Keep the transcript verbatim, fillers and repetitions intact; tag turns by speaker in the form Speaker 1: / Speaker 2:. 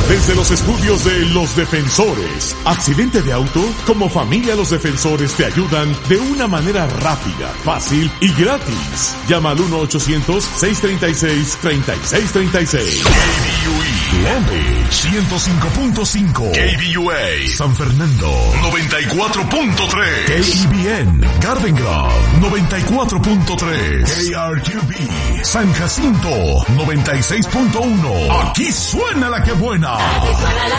Speaker 1: Desde los estudios de Los Defensores. Accidente de auto, como familia Los Defensores te ayudan de una manera rápida, fácil y gratis. Llama al uno ochocientos, seiscientos treinta y seis, treinta y seis treinta y seis.
Speaker 2: K B U E Long Beach ciento cinco punto cinco, K B U A San Fernando noventa y cuatro punto tres, K E B N Garden Grove noventa y cuatro punto tres, K R Q B San Jacinto noventa y seis punto uno. Aquí suena la que buena.